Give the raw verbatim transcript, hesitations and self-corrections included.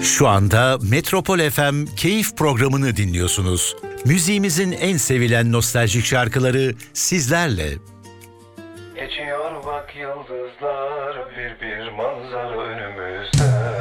Şu anda Metropol F M Keyif programını dinliyorsunuz. Müziğimizin en sevilen nostaljik şarkıları sizlerle. Geçiyor bak yıldızlar bir bir manzara önümüzde.